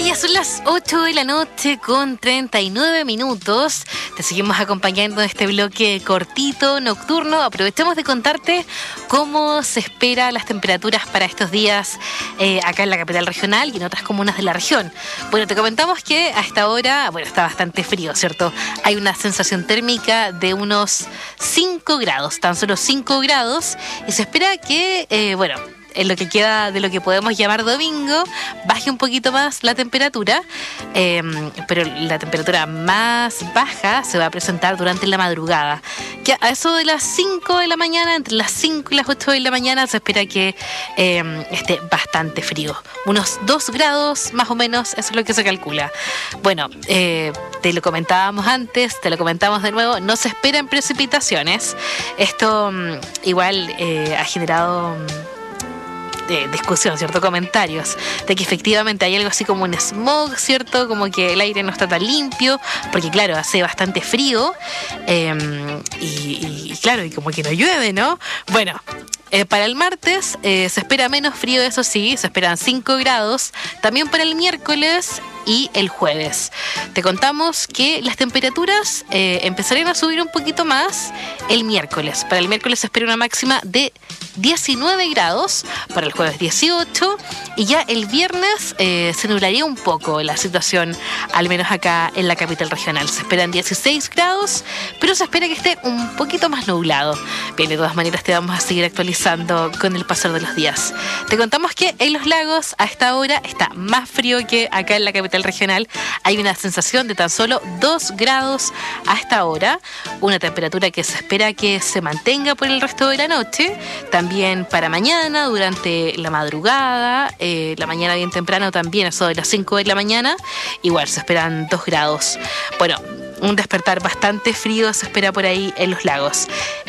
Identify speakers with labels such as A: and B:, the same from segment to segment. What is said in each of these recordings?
A: Ya son las 8 de la noche con 39 minutos. Te seguimos acompañando en este bloque cortito, nocturno. Aprovechamos de contarte cómo se esperan las temperaturas para estos días acá en la capital regional y en otras comunas de la región. Bueno, te comentamos que a esta hora, está bastante frío, ¿cierto? Hay una sensación térmica de unos 5 grados, tan solo 5 grados. Y se espera que, en lo que queda de lo que podemos llamar domingo, baje un poquito más la temperatura, pero la temperatura más baja se va a presentar durante la madrugada, que a eso de las 5 de la mañana, entre las 5 y las 8 de la mañana, se espera que esté bastante frío, unos 2 grados más o menos, eso es lo que se calcula. Bueno, te lo comentábamos antes, te lo comentamos de nuevo, no se esperan precipitaciones. Esto igual ha generado discusión, ¿cierto? Comentarios de que efectivamente hay algo así como un smog, ¿cierto? Como que el aire no está tan limpio, porque claro, hace bastante frío y claro, y como que no llueve, ¿no? Bueno, para el martes se espera menos frío, eso sí, se esperan 5 grados, también para el miércoles y el jueves. Te contamos que las temperaturas empezarían a subir un poquito más el miércoles. Para el miércoles se espera una máxima de 19 grados, para el jueves 18, y ya el viernes se nublaría un poco la situación, al menos acá en la capital regional. Se esperan 16 grados, pero se espera que esté un poquito más nublado. Bien, de todas maneras te vamos a seguir actualizando con el pasar de los días. Te contamos que en los lagos a esta hora está más frío que acá en la capital regional. Hay una sensación de tan solo 2 grados a esta hora, una temperatura que se espera que se mantenga por el resto de la noche. También para mañana, durante la madrugada, la mañana bien temprano también, eso de las 5 de la mañana, igual se esperan 2 grados. Bueno, un despertar bastante frío se espera por ahí en los lagos.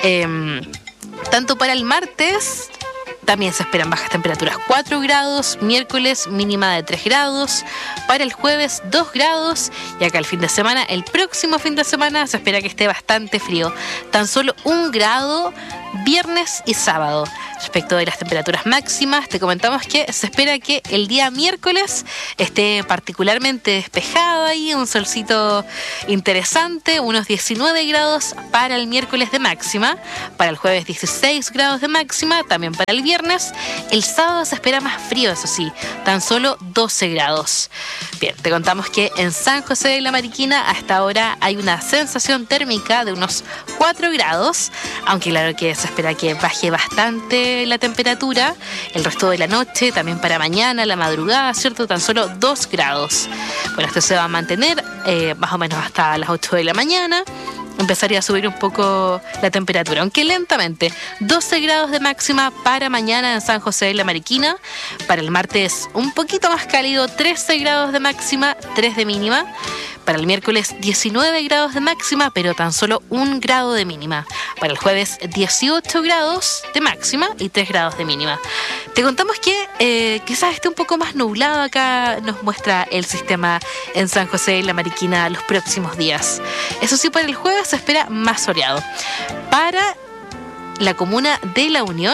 A: Tanto para el martes también se esperan bajas temperaturas, 4 grados, miércoles mínima de 3 grados, para el jueves 2 grados, y acá el fin de semana, el próximo fin de semana, se espera que esté bastante frío, tan solo 1 grado viernes y sábado. Respecto de las temperaturas máximas, te comentamos que se espera que el día miércoles esté particularmente despejado ahí, un solcito interesante, unos 19 grados para el miércoles de máxima, para el jueves 16 grados de máxima, también para el viernes. El sábado se espera más frío, eso sí, tan solo 12 grados. Bien, te contamos que en San José de la Mariquina hasta ahora hay una sensación térmica de unos 4 grados, aunque claro que se espera que baje bastante la temperatura el resto de la noche, también para mañana, la madrugada, ¿cierto? Tan solo 2 grados. Bueno, esto se va a mantener más o menos hasta las 8 de la mañana. Empezaría a subir un poco la temperatura, aunque lentamente. 12 grados de máxima para mañana en San José de la Mariquina. Para el martes un poquito más cálido, 13 grados de máxima, 3 de mínima. Para el miércoles 19 grados de máxima, pero tan solo 1 grado de mínima. Para el jueves 18 grados de máxima y 3 grados de mínima. Te contamos que quizás esté un poco más nublado acá, nos muestra el sistema en San José de la Mariquina los próximos días. Eso sí, para el jueves se espera más soleado. Para la comuna de La Unión,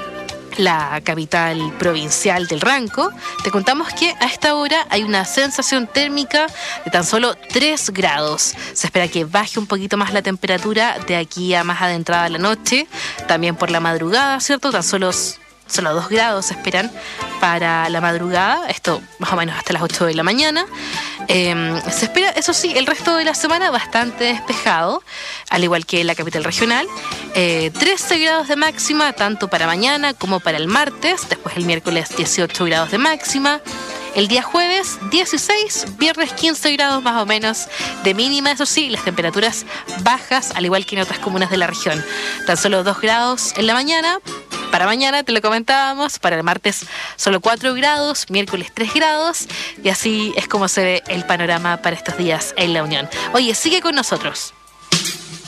A: la capital provincial del Ranco, te contamos que a esta hora hay una sensación térmica de tan solo 3 grados. Se espera que baje un poquito más la temperatura de aquí a más adentrada la noche, también por la madrugada, ¿cierto? Tan solo 2 grados se esperan para la madrugada, esto más o menos hasta las 8 de la mañana. Se espera, eso sí, el resto de la semana bastante despejado, al igual que la capital regional. 13 grados de máxima, tanto para mañana como para el martes. Después el miércoles 18 grados de máxima. El día jueves 16, viernes 15 grados más o menos de mínima. Eso sí, las temperaturas bajas, al igual que en otras comunas de la región. Tan solo 2 grados en la mañana. Para mañana, te lo comentábamos, para el martes solo 4 grados, miércoles 3 grados, y así es como se ve el panorama para estos días en La Unión. Oye, sigue con nosotros.